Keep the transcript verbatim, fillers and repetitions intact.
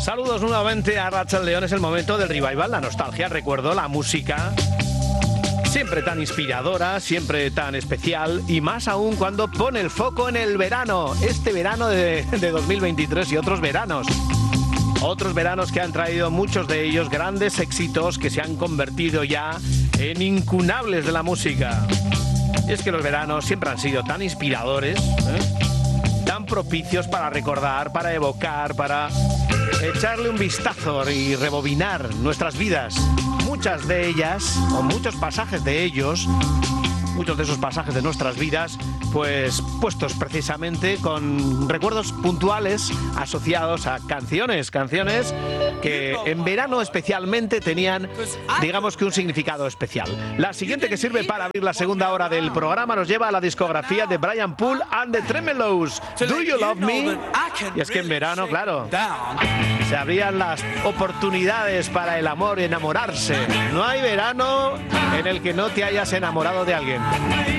Saludos nuevamente a Rachel León. Es el momento del revival, la nostalgia, recuerdo, la música. Siempre tan inspiradora, siempre tan especial y más aún cuando pone el foco en el verano. Este verano de, de dos mil veintitrés y otros veranos. Otros veranos que han traído muchos de ellos grandes éxitos que se han convertido ya en incunables de la música. Y es que los veranos siempre han sido tan inspiradores, ¿eh? Tan propicios para recordar, para evocar, para echarle un vistazo y rebobinar nuestras vidas. Muchas de ellas, o muchos pasajes de ellos, muchos de esos pasajes de nuestras vidas, pues puestos precisamente con recuerdos puntuales asociados a canciones, canciones que en verano especialmente tenían, digamos que un significado especial. La siguiente, que sirve para abrir la segunda hora del programa, nos lleva a la discografía de Brian Poole and the Tremeloes, Do You Love Me? Y es que en verano, claro, se abrían las oportunidades para el amor y enamorarse. No hay verano en el que no te hayas enamorado de alguien.